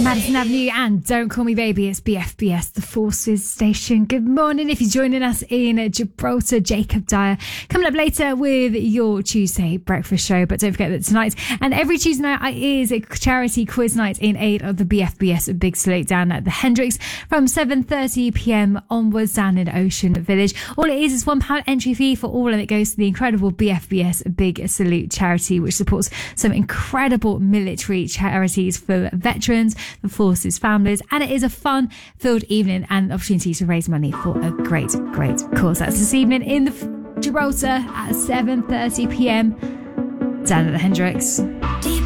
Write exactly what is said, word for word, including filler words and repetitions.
Madison Avenue and Don't Call Me Baby. It's B F B S, the Forces Station. Good morning. If you're joining us in Gibraltar, Jacob Dyer coming up later with your Tuesday breakfast show. But don't forget that tonight and every Tuesday night is a charity quiz night in aid of the B F B S Big Salute down at the Hendricks from seven thirty p.m. onwards down in Ocean Village. All it is is one pound entry fee for all, and it goes to the incredible B F B S Big Salute charity, which supports some incredible military charities for veterans, the forces families, and it is a fun filled evening and opportunity to raise money for a great great cause. That's this evening in the Gibraltar at seven thirty p.m. down at the Hendricks.